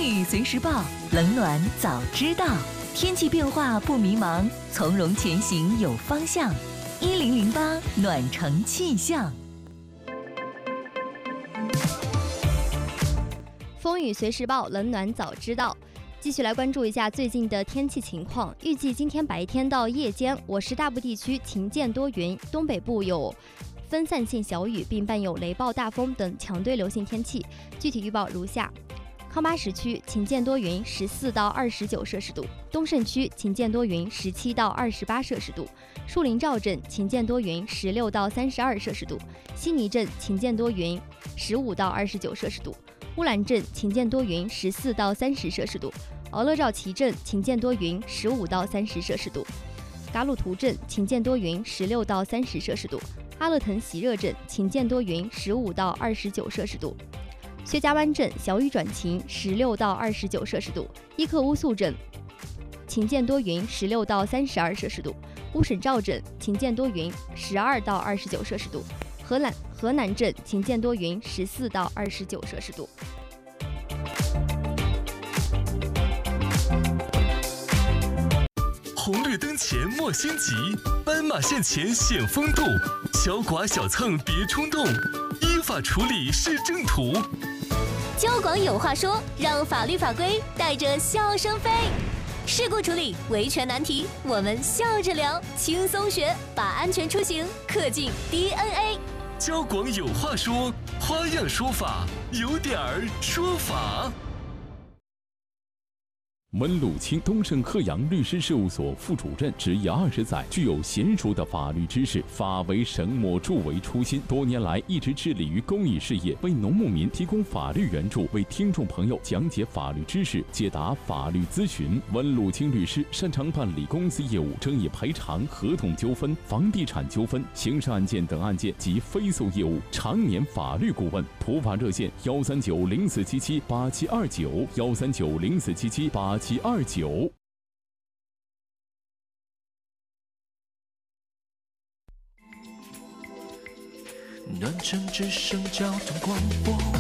风雨随时报，冷暖早知道。天气变化不迷茫，从容前行有方向。1008暖城气象。 风雨随时报，冷暖早知道。继续来关注一下最近的天气情况。预计今天白天到夜间，我市大部地区晴间多云，东北部有分散性小雨，并伴有雷暴、大风等强对流性天气。具体预报如下：康巴什区晴间多云，14到29摄氏度；东胜区晴间多云，17到28摄氏度；树林赵镇晴间多云，16到32摄氏度；悉尼镇晴间多云，15到29摄氏度；乌兰镇晴间多云，14到30摄氏度；敖勒赵旗镇晴间多云，15到30摄氏度；嘎鲁图镇晴间多云，16到30摄氏度；阿勒腾喜热镇晴间多云，15到29摄氏度；薛家湾镇小雨转晴，16到29摄氏度；伊克乌素镇晴间多云，16到32摄氏度；乌省赵镇晴间多云，12到29摄氏度；河南镇晴间多云，14到29摄氏度。 红绿灯前莫心急，斑马线前显风度，小剐小蹭别冲动，依法处理是正途。 交广有话说，让法律法规带着笑声飞。事故处理、维权难题，我们笑着聊，轻松学，把安全出行刻进 DNA。 交广有话说，花样说法，有点儿说法。 温路清东盛鹤阳律师事务所副主任，执业20载，具有娴熟的法律知识，法为神墨，助为初心。多年来一直致力于公益事业，为农牧民提供法律援助，为听众朋友讲解法律知识，解答法律咨询。温路清律师擅长办理公司业务、争议赔偿、合同纠纷、房地产纠纷、刑事案件等案件及非诉业务，常年法律顾问。普法热线13904778729，13904778729。 暖城之声交通广播